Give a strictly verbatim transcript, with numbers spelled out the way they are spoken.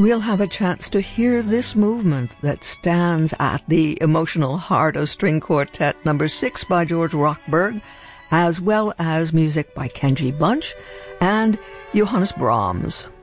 we'll have a chance to hear this movement that stands at the emotional heart of String Quartet number six by George Rochberg, as well as music by Kenji Bunch and Johannes Brahms.